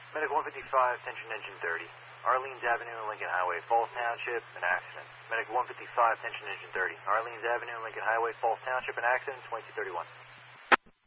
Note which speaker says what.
Speaker 1: Medic 155, tension engine 30. Arlene's Avenue, Lincoln Highway, Falls Township, an accident. Medic 155, tension engine 30. Arlene's Avenue, Lincoln Highway, Falls Township, an accident, 2231.